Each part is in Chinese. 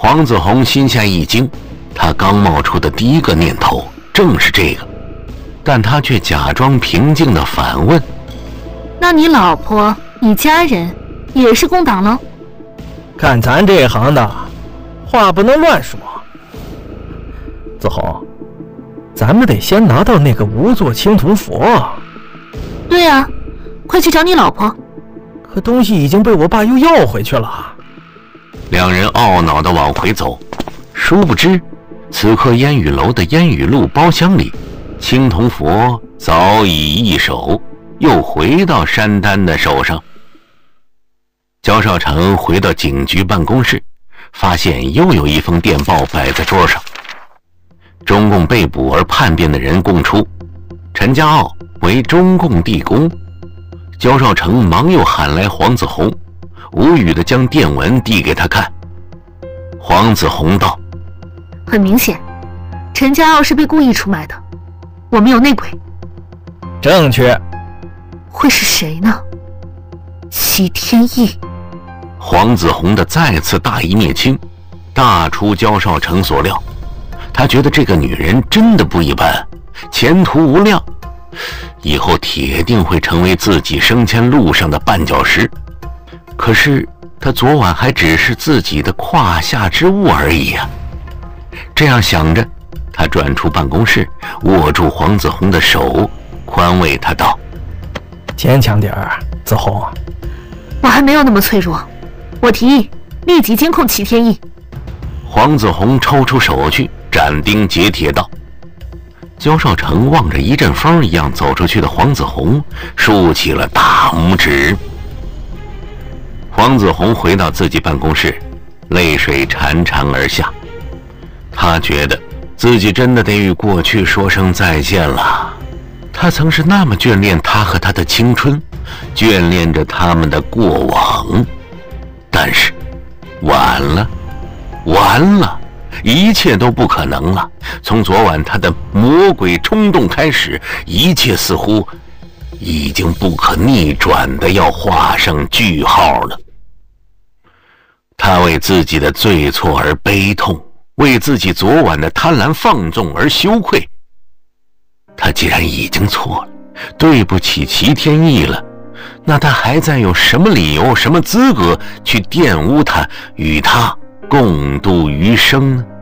黄子红心下一惊，他刚冒出的第一个念头正是这个，但他却假装平静地反问： 那你老婆、你家人也是共党喽？ 看咱这行的，话不能乱说。子红，咱们得先拿到那个无座青铜佛。 对啊，快去找你老婆。 可东西已经被我爸又要回去了。 两人懊恼地往回走，殊不知此刻烟雨楼的烟雨路包厢里，青铜佛早已易手，又回到山丹的手上。焦少成回到警局办公室，发现又有一封电报摆在桌上。中共被捕而叛变的人供出，陈家傲为中共地公。焦少成忙又喊来黄子红，无语地将电文递给他看。黄子红道： 很明显，陈家傲是被故意出卖的，我们有内鬼。 正确。 会是谁呢？齐天意。 黄子红的再次大义灭亲，大出焦少成所料。他觉得这个女人真的不一般，前途无量，以后铁定会成为自己升迁路上的绊脚石。可是他昨晚还只是自己的胯下之物而已啊！这样想着，他转出办公室，握住黄子红的手，宽慰他道： 坚强点儿，子红。 我还没有那么脆弱，我提议立即监控齐天意。 黄子红抽出手去，斩钉截铁道。焦少成望着一阵风一样走出去的黄子红，竖起了大拇指。黄子红回到自己办公室，泪水潺潺而下。他觉得自己真的得与过去说声再见了。他曾是那么眷恋他和他的青春，眷恋着他们的过往。但是晚了，完了，一切都不可能了。从昨晚他的魔鬼冲动开始，一切似乎已经不可逆转的要画上句号了。他为自己的罪错而悲痛，为自己昨晚的贪婪放纵而羞愧。他既然已经错了，对不起齐天意了，那他还再有什么理由、什么资格去玷污他，与他共度余生呢？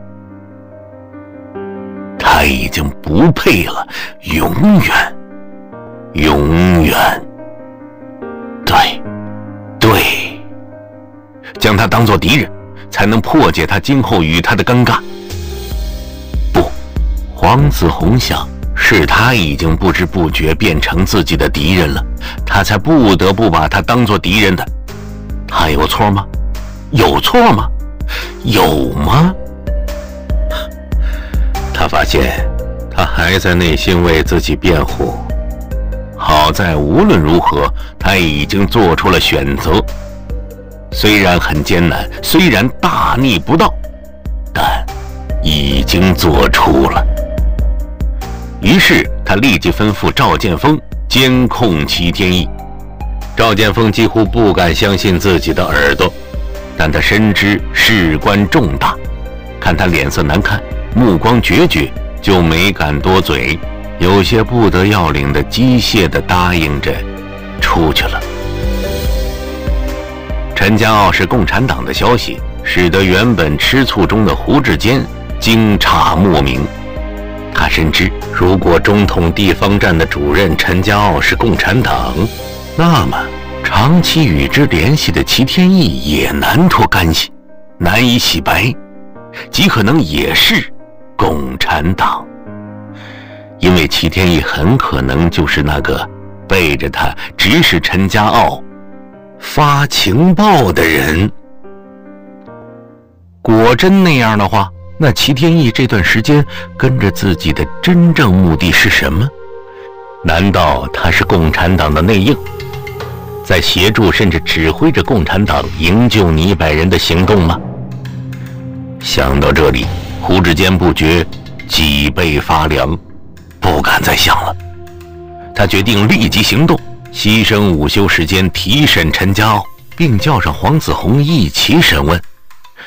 他已经不配了，永远，永远。对，将他当作敌人，才能破解他今后与他的尴尬。不，黄子红想，是他已经不知不觉变成自己的敌人了，他才不得不把他当作敌人的。他有错吗？有错吗？有吗？他发现他还在内心为自己辩护。好在无论如何，他已经做出了选择，虽然很艰难，虽然大逆不道，但已经做出了。于是他立即吩咐赵建峰监控齐天意。赵建峰几乎不敢相信自己的耳朵，但他深知事关重大，看他脸色难看，目光决绝，就没敢多嘴，有些不得要领的机械地答应着出去了。陈家傲是共产党的消息，使得原本吃醋中的胡志坚惊诧莫名。他深知，如果中统地方站的主任陈家傲是共产党，那么长期与之联系的齐天意也难脱干系，难以洗白，极可能也是共产党。因为齐天意很可能就是那个背着他指使陈家傲发情报的人。果真那样的话，那齐天意这段时间跟着自己的真正目的是什么？难道他是共产党的内应，在协助甚至指挥着共产党营救泥摆人的行动吗？想到这里，胡志坚不觉脊背发凉，不敢再想了。他决定立即行动，牺牲午休时间提审陈家傲，并叫上黄子红一起审问。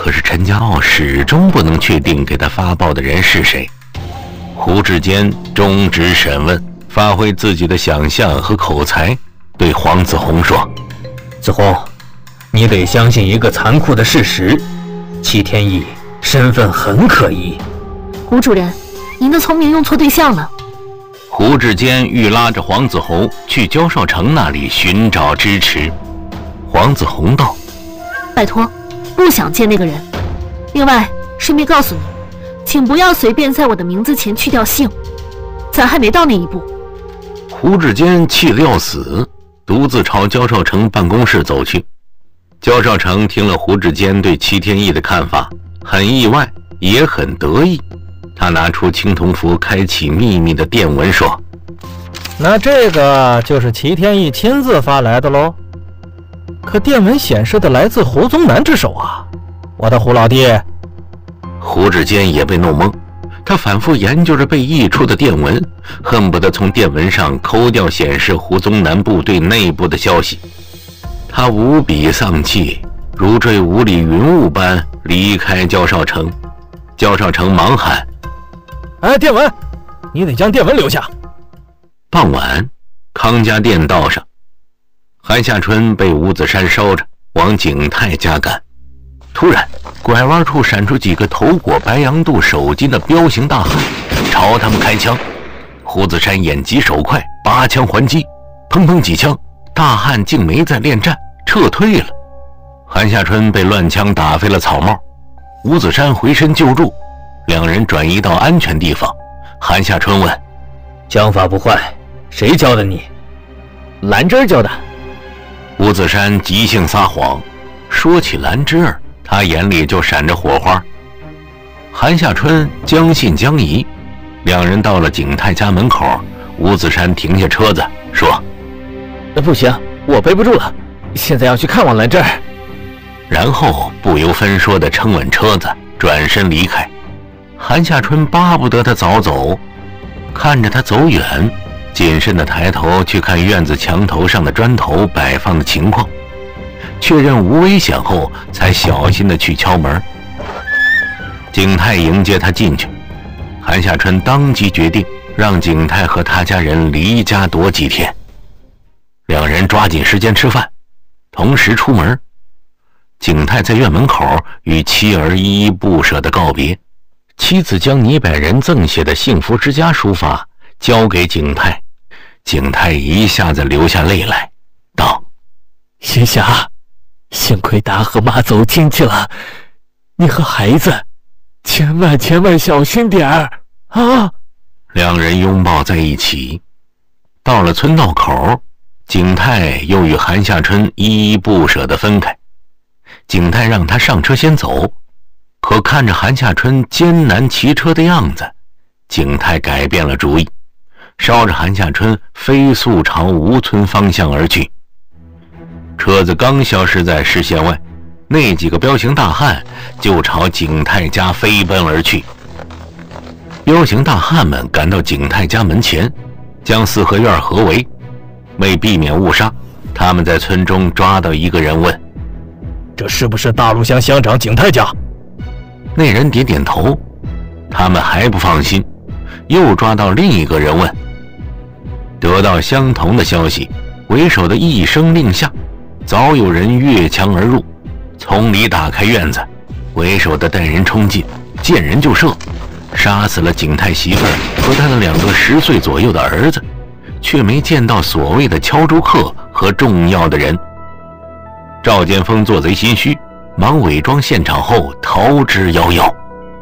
可是陈家傲始终不能确定给他发报的人是谁。胡志坚终止审问，发挥自己的想象和口才，对黄子弘说： 子弘，你得相信一个残酷的事实，戚天意身份很可疑。 胡主任，您的聪明用错对象了。 胡志坚欲拉着黄子弘去焦少成那里寻找支持。黄子弘道： 拜托，不想见那个人。另外，顺便告诉你，请不要随便在我的名字前去掉姓，咱还没到那一步。 胡志坚气得要死，独自朝焦少成办公室走去。焦少成听了胡志坚对戚天意的看法，很意外，也很得意。他拿出青铜符，开启秘密的电文，说： 那这个就是齐天意亲自发来的喽。可电文显示的来自胡宗南之手啊，我的胡老弟。 胡志坚也被弄懵，他反复研究着被译出的电文，恨不得从电文上抠掉显示胡宗南部队内部的消息。他无比丧气，如坠五里云雾般离开焦少成。焦少成忙喊： 哎，电文，你得将电文留下。 傍晚，康家店道上，韩夏春被吴子山捎着往景泰家赶。突然，拐弯处闪出几个头裹白羊肚手巾的彪形大汉，朝他们开枪。胡子山眼疾手快，拔枪还击，砰砰几枪，大汉竟没再恋战，撤退了。韩夏春被乱枪打飞了草帽，吴子山回身救助，两人转移到安全地方。韩夏春问： 枪法不坏，谁教的你？兰芝教的。 吴子山即兴撒谎，说起兰芝儿，他眼里就闪着火花。韩夏春将信将疑，两人到了景泰家门口，吴子山停下车子说： 不行，我背不住了，现在要去看望兰芝儿。 然后不由分说地撑稳车子，转身离开。韩夏春巴不得他早走，看着他走远，谨慎地抬头去看院子墙头上的砖头摆放的情况，确认无危险后，才小心地去敲门。景泰迎接他进去，韩夏春当即决定让景泰和他家人离家躲几天。两人抓紧时间吃饭，同时出门。景泰在院门口与妻儿依依不舍地告别，妻子将倪百人赠写的幸福之家书法交给景泰，景泰一下子流下泪来，道： 云霞，幸亏达和妈走亲戚了，你和孩子千万小心点儿啊！ 两人拥抱在一起。到了村道口，景泰又与韩夏春依依不舍地分开。景泰让他上车先走，可看着韩夏春艰难骑车的样子，景泰改变了主意，捎着韩夏春飞速朝吴村方向而去。车子刚消失在视线外，那几个彪形大汉就朝景泰家飞奔而去。彪形大汉们赶到景泰家门前，将四合院合围。为避免误杀，他们在村中抓到一个人问： 这是不是大陆乡乡长景泰家？ 那人点点头。他们还不放心，又抓到另一个人问。得到相同的消息，为首的一声令下，早有人越墙而入，从里打开院子，为首的带人冲进，见人就射，杀死了景泰媳妇儿和他的2个10岁左右的儿子，却没见到所谓的敲竹客和重要的人。赵建峰做贼心虚，忙伪装现场后逃之夭夭。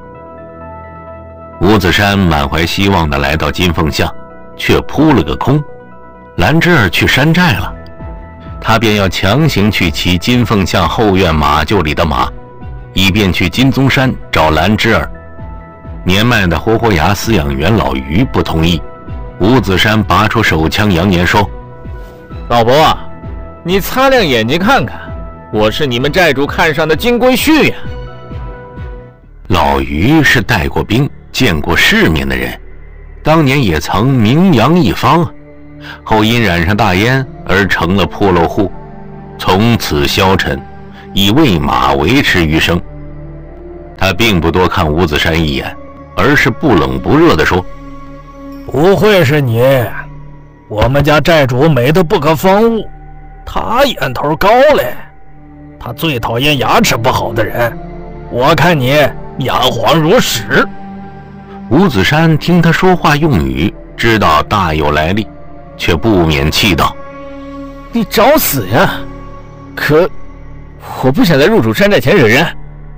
吴子山满怀希望地来到金凤巷，却扑了个空。兰芝儿去山寨了，他便要强行去骑金凤巷后院马厩里的马，以便去金宗山找兰芝儿。年迈的活活牙饲养员老于不同意。吴子山拔出手枪，扬言说： 老伯啊，你擦亮眼睛看看，我是你们寨主看上的金龟婿呀。 老于是带过兵、见过世面的人，当年也曾名扬一方，后因染上大烟而成了破落户，从此消沉，以喂马维持余生。 他并不多看吴子山一眼，而是不冷不热地说：“ 不会是你？我们家寨主美得不可方物，他眼头高嘞。他最讨厌牙齿不好的人，我看你牙黄如屎。” 吴子山听他说话用语，知道大有来历，却不免气道：“ 你找死呀！可我不想在入主山寨前惹人。”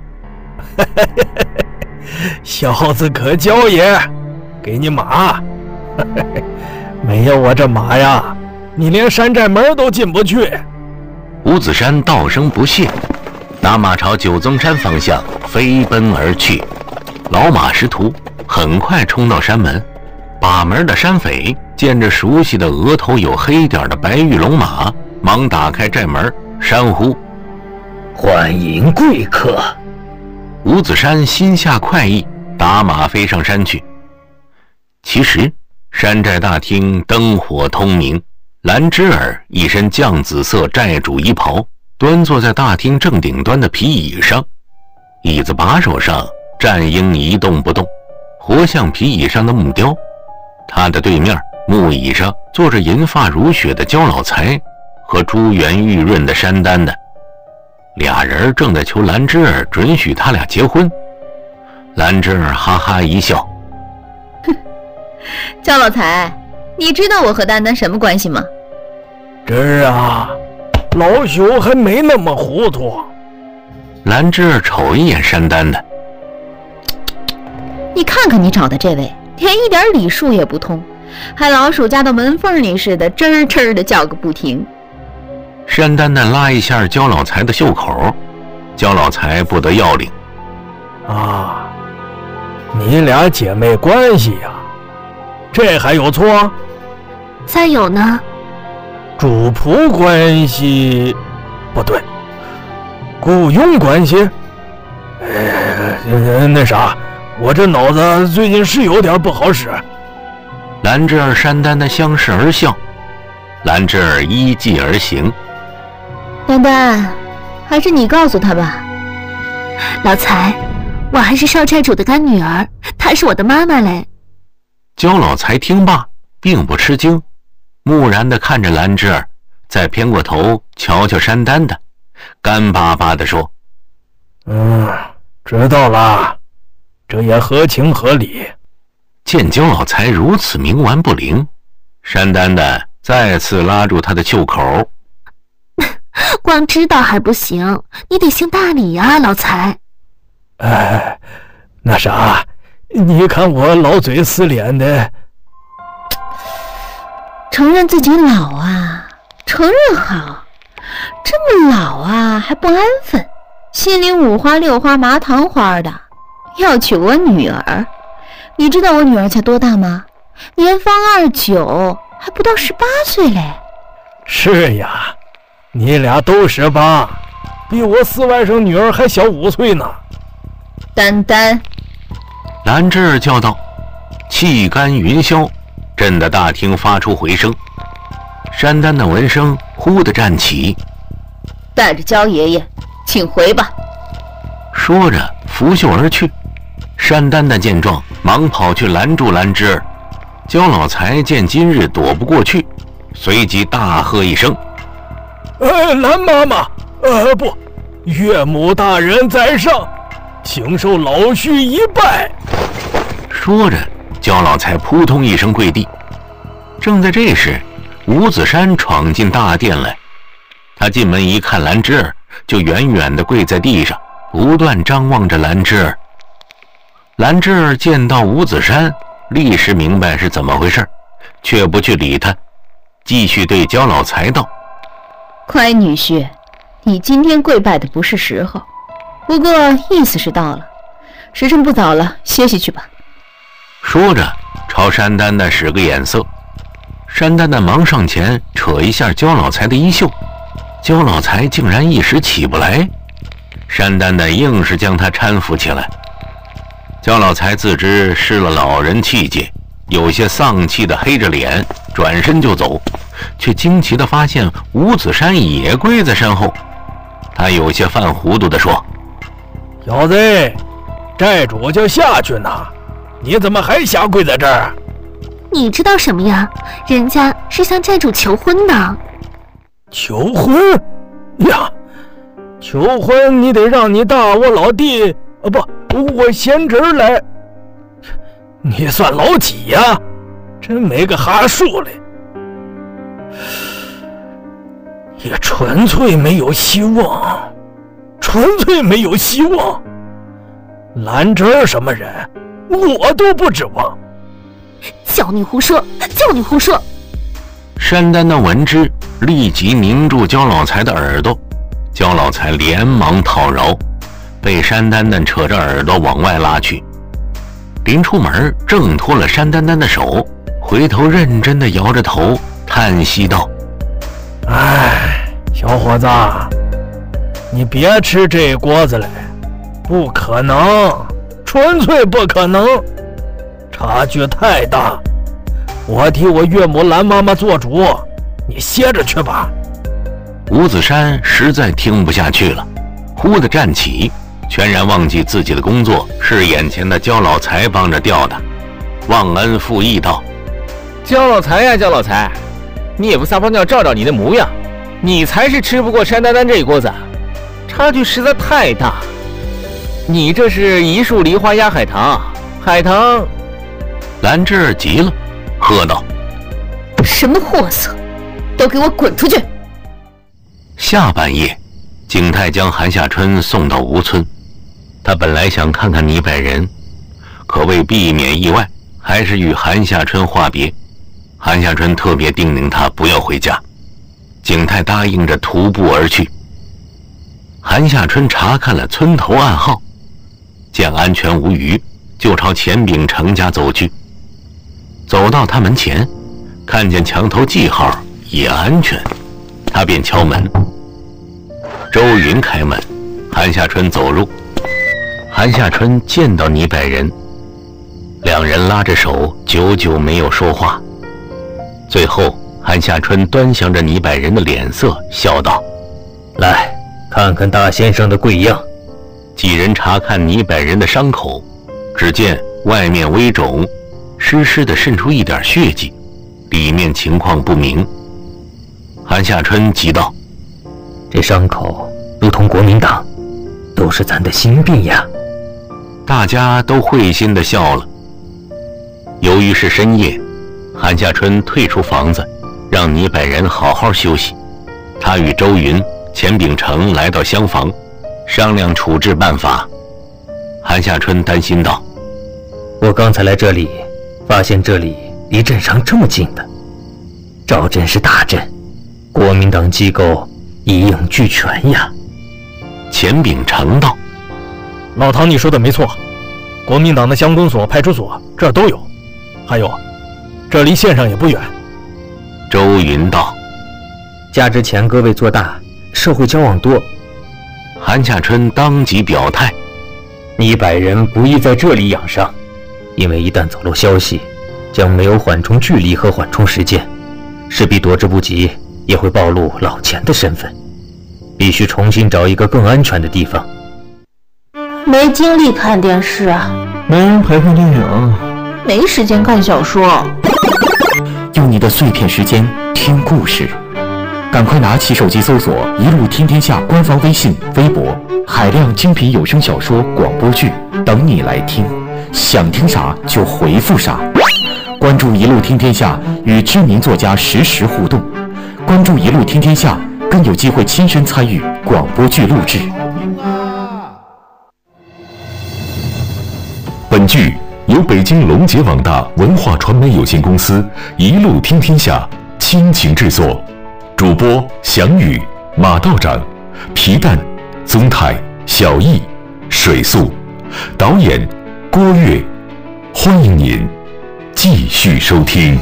小子可教也，给你马。没有我这马呀，你连山寨门都进不去。 吴子山道声不谢，打马朝九宗山方向飞奔而去。老马识途，很快冲到山门。把门的山匪见着熟悉的额头有黑点的白玉龙马，忙打开寨门，山呼：“ 欢迎贵客！” 吴子山心下快意，打马飞上山去。其实山寨大厅灯火通明，兰芝儿一身绛紫色寨主衣袍，端坐在大厅正顶端的皮椅上，椅子把手上战鹰一动不动，活像皮椅上的木雕。他的对面木椅上坐着银发如雪的焦老财和珠圆玉润的山丹丹，俩人正在求兰芝儿准许他俩结婚。兰芝儿哈哈一笑：“ 焦老财，你知道我和丹丹什么关系吗？”“ 芝儿啊，老朽还没那么糊涂。” 兰芝儿瞅一眼山丹丹：“ 你看看你找的这位，连一点礼数也不通，还老鼠夹到门缝里似的，吱吱的叫个不停。” 山丹丹拉一下焦老财的袖口，焦老财不得要领：“ 啊，你俩姐妹关系呀，这还有错？ 再有呢？ 主仆关系，不对，雇佣关系。那啥，我这脑子最近是有点不好使。” 兰芝儿、山丹丹相视而笑，兰芝儿依计而行：“ 丹丹，还是你告诉他吧。”“ 老财，我还是少寨主的干女儿，她是我的妈妈嘞。” 焦老财听罢并不吃惊，木然地看着兰芝儿，再偏过头瞧瞧山丹丹，干巴巴地说：“ 知道了，这也合情合理。” 见焦老财如此冥顽不灵，山丹丹再次拉住他的袖口：“ 光知道还不行，你得行大礼呀，老财。”“ 那啥，你看我老嘴死脸的。”“ 承认自己老啊，承认好，这么老啊还不安分，心里五花六花麻糖花的，要娶我女儿。你知道我女儿才多大吗？年方29，还不到18岁嘞。”“ 是呀，你俩都18，比我四外甥女儿还小5岁呢。”“ 丹丹！” 兰芝儿叫道，气干云霄，震得大厅发出回声。山丹丹闻声忽地站起：“ 带着焦爷爷请回吧。” 说着拂袖而去。山丹丹见状，忙跑去拦住兰芝儿。焦老财见今日躲不过去，随即大喝一声：“ 兰妈妈，不，岳母大人在上，请受老婿一拜。” 说着，焦老财扑通一声跪地。正在这时，吴子山闯进大殿来。他进门一看兰芝儿，就远远地跪在地上，不断张望着兰芝儿。兰芝儿见到吴子山，立时明白是怎么回事，却不去理他，继续对焦老财道：“ 乖女婿，你今天跪拜的不是时候，不过意思是到了，时辰不早了，歇息去吧。” 说着朝山丹丹使个眼色。山丹丹忙上前扯一下焦老财的衣袖，焦老财竟然一时起不来，山丹丹硬是将他搀扶起来。焦老财自知失了老人气节，有些丧气的黑着脸转身就走，却惊奇地发现吴子山也跪在身后。他有些犯糊涂地说：“ 小子， 债主就下去呢，你怎么还瞎跪在这儿？ 你知道什么呀？人家是向债主求婚的。 求婚呀？求婚你得让你大我老弟我贤侄来。你算老几呀？真没个哈数嘞！也纯粹没有希望，纯粹没有希望。兰芝什么人，我都不指望。 叫你胡说，叫你胡说！ 山丹丹闻之，立即拧住焦老财的耳朵。焦老财连忙讨饶，被山丹丹扯着耳朵往外拉去。临出门，挣脱了山丹丹的手，回头认真地摇着头，叹息道：“ 哎，小伙子，你别吃这锅子嘞，不可能，纯粹不可能，差距太大。我替我岳母兰妈妈做主，你歇着去吧。” 吴子山实在听不下去了，忽地站起，全然忘记自己的工作是眼前的焦老财帮着调的，忘恩负义道：“ 焦老财呀，焦老财，你也不撒泡尿照照你的模样，你才是吃不过山丹丹这一锅子，差距实在太大。你这是一树梨花压海棠，海棠……” 兰芝儿急了，喝道：“ 什么货色，都给我滚出去！” 下半夜，景泰将韩夏春送到吴村。他本来想看看倪百人，可为避免意外，还是与韩夏春话别。韩夏春特别叮咛他不要回家，景泰答应着徒步而去。韩夏春查看了村头暗号，见安全无虞，就朝钱秉成家走去。走到他门前，看见墙头记号也安全，他便敲门。周云开门，韩夏春走入。韩夏春见到倪百人，两人拉着手，久久没有说话。最后，韩夏春端详着倪百人的脸色，笑道：“ 来看看大先生的贵样。” 几人查看倪百人的伤口，只见外面微肿，湿湿的渗出一点血迹，里面情况不明。韩夏春急道：“ 这伤口如同国民党，都是咱的心病呀。” 大家都会心地笑了。由于是深夜，韩夏春退出房子，让倪百人好好休息。他与周云、钱秉成来到厢房，商量处置办法。韩夏春担心道：“ 我刚才来这里，发现这里离镇上这么近的，赵镇是大镇，国民党机构一应俱全呀。” 钱秉成道：“ 老唐，你说的没错，国民党的乡公所、派出所这儿都有，还有，这离县上也不远。” 周云道：“ 加之前各位做大，社会交往多。” 韩夏春当即表态：“ 倪百人不宜在这里养伤，因为一旦走漏消息，将没有缓冲距离和缓冲时间，势必躲之不及，也会暴露老钱的身份，必须重新找一个更安全的地方。” 没精力看电视啊， 没人陪看电影， 没时间看小说。 用你的碎片时间听故事，赶快拿起手机搜索“一路听天下”官方微信、微博，海量精品有声小说、广播剧等你来听，想听啥就回复啥。关注“一路听天下”，与知名作家实时互动。关注“一路听天下”，更有机会亲身参与广播剧录制。 本剧由北京龙杰网大文化传媒有限公司一路听天下倾情制作，主播翔宇、马道长、皮蛋、宗泰、小易、水素，导演郭跃。欢迎您继续收听。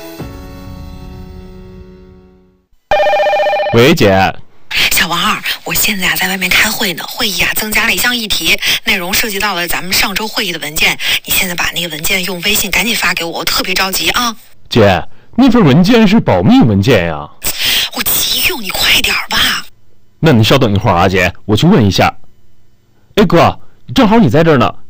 喂，姐。 小王二，我现在在外面开会呢，会议增加了一项议题，内容涉及到了咱们上周会议的文件，你现在把那个文件用微信赶紧发给我，我特别着急啊。 姐，那份文件是保密文件呀。 我急用，你快点吧。 那你稍等一会儿啊，姐，我去问一下。哎哥，正好你在这儿呢。